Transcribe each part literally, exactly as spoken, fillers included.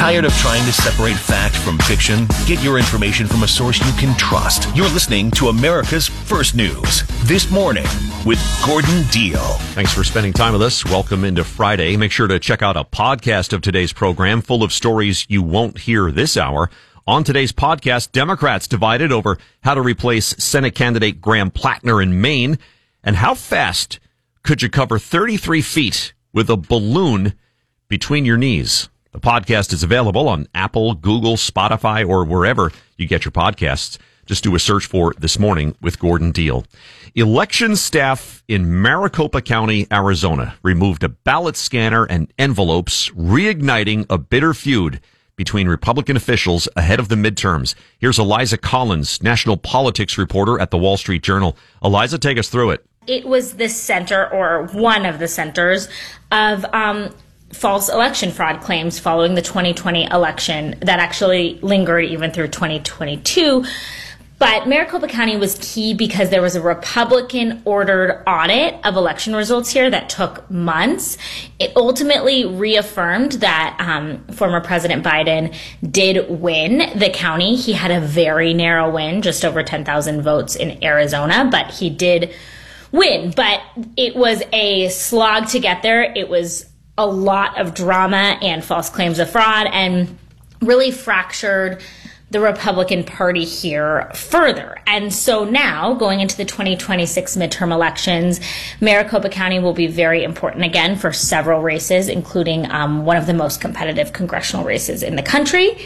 Tired of trying to separate fact from fiction? Get your information from a source you can trust. You're listening to America's First News This Morning with Gordon Deal. Thanks for spending time with us. Welcome into Friday. Make sure to check out a podcast of today's program full of stories you won't hear this hour. On today's podcast, Democrats divided over how to replace Senate candidate Graham Plattner in Maine, and how fast could you cover thirty-three feet with a balloon between your knees. The podcast is available on Apple, Google, Spotify, or wherever you get your podcasts. Just do a search for This Morning with Gordon Deal. Election staff in Maricopa County, Arizona, removed a ballot scanner and envelopes, reigniting a bitter feud between Republican officials ahead of the midterms. Here's Eliza Collins, national politics reporter at the Wall Street Journal. Eliza, take us through it. It was the center, or one of the centers, of um, false election fraud claims following the twenty twenty election that actually lingered even through twenty twenty-two. But Maricopa County was key because there was a Republican-ordered audit of election results here that took months. It ultimately reaffirmed that um, former President Biden did win the county. He had a very narrow win, just over ten thousand votes in Arizona, but he did win. But it was a slog to get there. It was a lot of drama and false claims of fraud, and really fractured the Republican Party here further. And so now, going into the twenty twenty-six midterm elections, Maricopa County will be very important again for several races, including um, one of the most competitive congressional races in the country.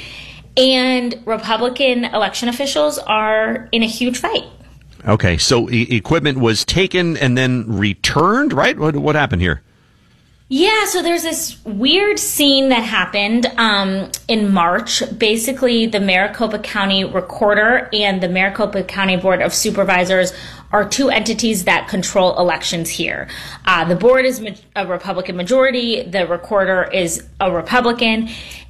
And Republican election officials are in a huge fight. Okay, so e- equipment was taken and then returned, right? What, what happened here? Yeah, so there's this weird scene that happened um, in March. Basically, the Maricopa County Recorder and the Maricopa County Board of Supervisors are two entities that control elections here. Uh, the board is ma- a Republican majority, the Recorder is a Republican,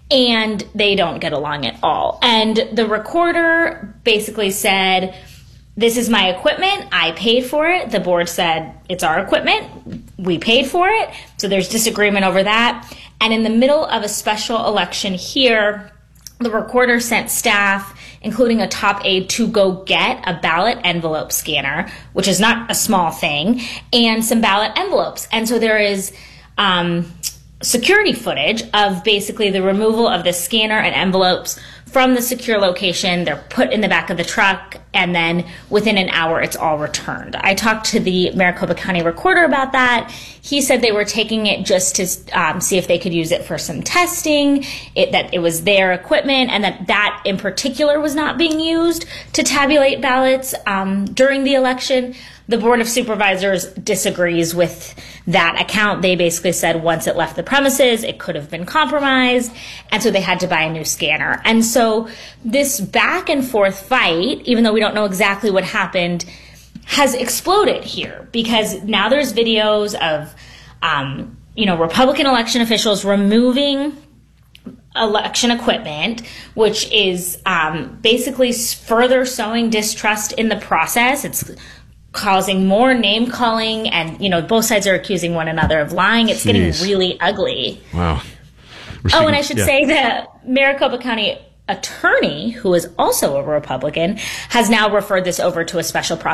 and they don't get along at all. And the Recorder basically said, "This is my equipment. I paid for it." The board said, "It's our equipment. We paid for it." So there's disagreement over that. And in the middle of a special election here, the Recorder sent staff, including a top aide, to go get a ballot envelope scanner, which is not a small thing, and some ballot envelopes. And so there is um, security footage of basically the removal of the scanner and envelopes from the secure location. They're put in the back of the truck, and then within an hour, it's all returned. I talked to the Maricopa County Recorder about that. He said they were taking it just to um, see if they could use it for some testing, it, that it was their equipment, and that that in particular was not being used to tabulate ballots um, during the election. The Board of Supervisors disagrees with that account. They basically said once it left the premises, it could have been compromised, and so they had to buy a new scanner. And so this back and forth fight, even though we don't know exactly what happened, has exploded here, because now there's videos of, um, you know, Republican election officials removing election equipment, which is um, basically further sowing distrust in the process. It's causing more name calling, and, you know, both sides are accusing one another of lying. It's Jeez. getting really ugly. Wow. We're oh, and I should yeah. say that Maricopa County attorney, who is also a Republican, has now referred this over to a special prosecutor